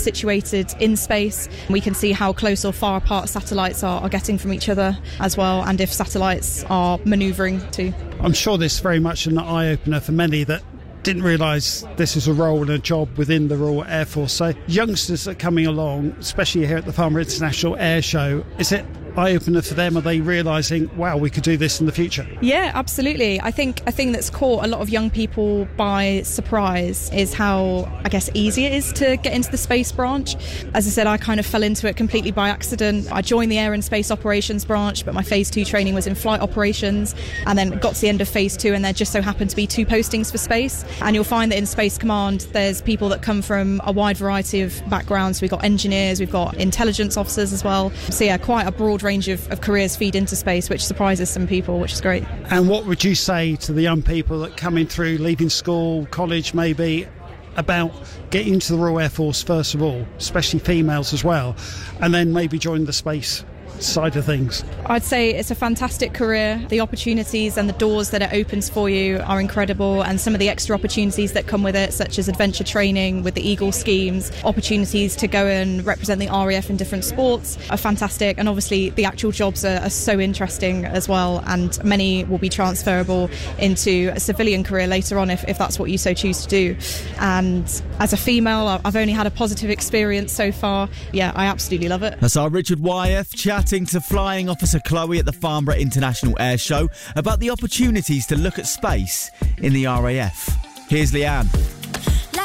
situated in space. We can see how close or far apart satellites are getting from each other as well, and if satellites are manoeuvring too. I'm sure this is very much an eye-opener for many that didn't realise this is a role and a job within the Royal Air Force. So youngsters that are coming along, especially here at the Farnborough International Air Show, is it eye-opener for them? Are they realising, wow, we could do this in the future? Yeah, absolutely. I think a thing that's caught a lot of young people by surprise is how, I guess, easy it is to get into the space branch. As I said, I kind of fell into it completely by accident. I joined the Air and Space Operations branch, but my Phase 2 training was in flight operations, and then got to the end of Phase 2 and there just so happened to be 2 postings for space. And you'll find that in Space Command there's people that come from a wide variety of backgrounds. We've got engineers, we've got intelligence officers as well. So yeah, quite a broad range of careers feed into space, which surprises some people, which is great. And what would you say to the young people that coming through, leaving school, college maybe, about getting into the Royal Air Force first of all, especially females as well, and then maybe join the space side of things? I'd say it's a fantastic career. The opportunities and the doors that it opens for you are incredible, and some of the extra opportunities that come with it, such as adventure training with the Eagle schemes, opportunities to go and represent the RAF in different sports are fantastic, and obviously the actual jobs are so interesting as well, and many will be transferable into a civilian career later on if that's what you so choose to do. And as a female, I've only had a positive experience so far. Yeah, I absolutely love it. That's our Richard Wyeth chatting to Flying Officer Chloe at the Farnborough International Air Show about the opportunities to look at space in the RAF. Here's Leanne.